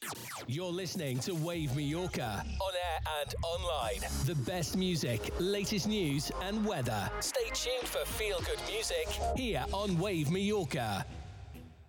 You're listening to Wave Mallorca, on air and online. The best music, latest news and weather. Stay tuned for feel-good music here on Wave Mallorca.